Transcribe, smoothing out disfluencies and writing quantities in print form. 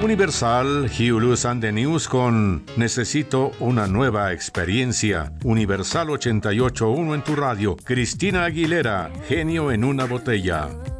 Universal, Hugh Lewis and the News con Necesito una nueva experiencia. Universal 88.1 en tu radio. Cristina Aguilera, Genio en una botella.